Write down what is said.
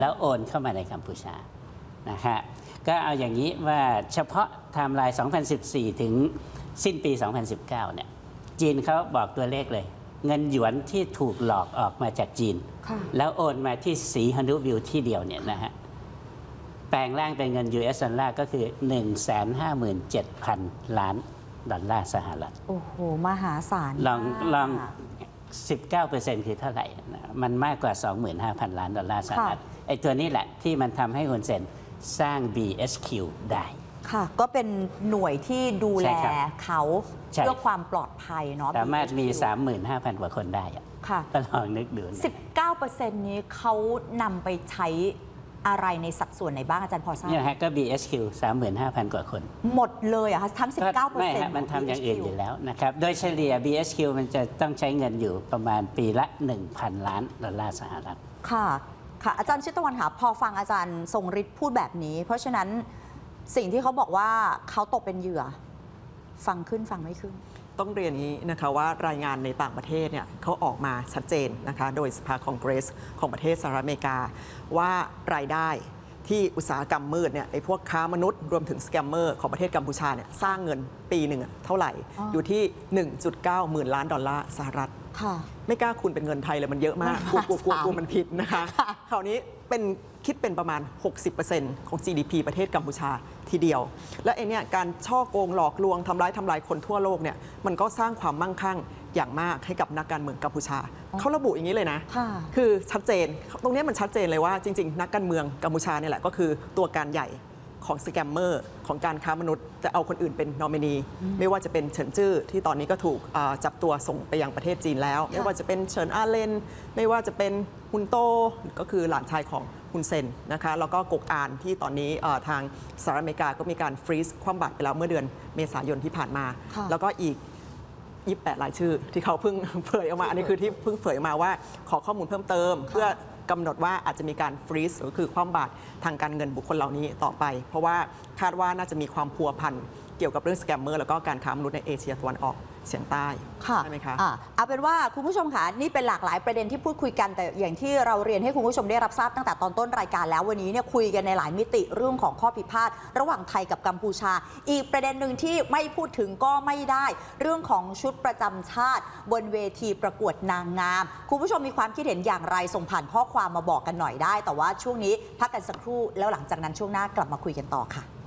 แล้วโอนเข้ามาในกัมพูชานะฮะก็เอาอย่างนี้ว่าเฉพาะไทม์ไลน์ 2014 ถึงสิ้นปี 2019 เนี่ยจีนเขาบอกตัวเลขเลยเงินหยวนที่ถูกหลอกออกมาจากจีนแล้วโอนมาที่สีฮานุวิวที่เดียวเนี่ยนะฮะแปลงร่างเป็นเงิน US ดอลลาร์ก็คือ 157,000 ล้านดอลลาร์สหรัฐโอ้โหมหาศาลลอง 19% คือเท่าไหร่นะมันมากกว่า 25,000 ล้านดอลลาร์สหรัฐไอ้ตัวนี้แหละที่มันทำให้ฮุนเซนสร้าง BHQ ได้ค่ะก็เป็นหน่วยที่ดูแลเขาเพื่อความปลอดภัยเนาะสามารถมี 35,000 กว่าคนได้ค่ะก็ลองนึกดู 19% นี้เขานำไปใช้อะไรในสัดส่วนไหนบ้างอาจารย์พอทราบเนี่ยฮะก็ BHQ 35,000 กว่าคนหมดเลยอะคะทั้ง 19% ไม่ฮะมันทำอย่างอื่นอยู่แล้วนะครับโดยเฉลี่ย BHQ มันจะต้องใช้เงินอยู่ประมาณปีละ 1,000 ล้านดอลลาร์สหรัฐค่ะค่ะอาจารย์ชิตวันค่ะพอฟังอาจารย์ทรงฤทธิ์พูดแบบนี้เพราะฉะนั้นสิ่งที่เขาบอกว่าเขาตกเป็นเหยื่อฟังขึ้นฟังไม่ขึ้นต้องเรียนนี้นะคะว่ารายงานในต่างประเทศเนี่ยเขาออกมาชัดเจนนะคะโดยสภาคองเกรสของประเทศสหรัฐอเมริกาว่ารายได้ที่อุตสาหกรรมมืดเนี่ยไอ้พวกค้ามนุษย์รวมถึงสแกมเมอร์ของประเทศกัมพูชาเนี่ยสร้างเงินปีหนึ่งเท่าไหร่อยู่ที่ 1.9 หมื่นล้านดอลลาร์สหรัฐไม่กล้าคูณเป็นเงินไทยเลยมันเยอะมากกลัวมันผิดนะคะคราวนี้คิดเป็นประมาณ 60% ของ GDP ประเทศกัมพูชาทีเดียว และไอ้เนี่ยการช่อโกงหลอกลวงทำร้ายคนทั่วโลกเนี่ยมันก็สร้างความมั่งคั่งอย่างมากให้กับนักการเมืองกัมพูชาเขาระบุอย่างนี้เลยนะคือชัดเจนตรงนี้มันชัดเจนเลยว่าจริงๆนักการเมืองกัมพูชาเนี่ยแหละก็คือตัวการใหญ่ของสแกมเมอร์ของการค้ามนุษย์จะเอาคนอื่นเป็นนอมินีไม่ว่าจะเป็นเฉินจื้อที่ตอนนี้ก็ถูกจับตัวส่งไปยังประเทศจีนแล้วไม่ว่าจะเป็นเฉินอาเลนไม่ว่าจะเป็นฮุนโตก็คือหลานชายของฮุนเซนนะคะแล้วก็กกอานที่ตอนนี้ทางสหรัฐอเมริกาก็มีการฟรีซคว่ำบาตรไปแล้วเมื่อเดือนเมษายนที่ผ่านมาแล้วก็อีก28 รายชื่อที่เขาเพิ่งเผยออกมาอันนี้คือที่เพิ่งเผยออกมาว่าขอข้อมูลเพิ่มเติมเพื่อกำหนดว่าอาจจะมีการฟรีซหรือคือคว่ำบาตรทางการเงินบุคคลเหล่านี้ต่อไปเพราะว่าคาดว่าน่าจะมีความพัวพันเกี่ยวกับเรื่องสแกมเมอร์แล้วก็การค้ามนุษย์ในเอเชียตะวันออกเฉียงใต้ใช่ไหมคะเอาเป็นว่าคุณผู้ชมค่ะนี่เป็นหลากหลายประเด็นที่พูดคุยกันแต่อย่างที่เราเรียนให้คุณผู้ชมได้รับทราบตั้งแต่ตอนต้นรายการแล้ววันนี้เนี่ยคุยกันในหลายมิติเรื่องของข้อพิพาทระหว่างไทยกับกัมพูชาอีกประเด็นหนึ่งที่ไม่พูดถึงก็ไม่ได้เรื่องของชุดประจำชาติบนเวทีประกวดนางงามคุณผู้ชมมีความคิดเห็นอย่างไรส่งผ่านข้อความมาบอกกันหน่อยได้แต่ว่าช่วงนี้พักกันสักครู่แล้วหลังจากนั้นช่วงหน้ากลับมาคุยกันต่อค่ะ